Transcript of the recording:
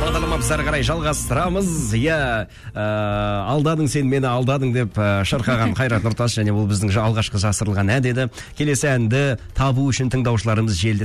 бағдарламамызды ары қарай жалғастырамыз. Иә, алдадың сен мені, алдадың деп шырқаған Қайрат Нұртас, және ол біздің алғашқы жасырылған ән еді. Келесі әнді табу үшін тыңдаушыларымыз желді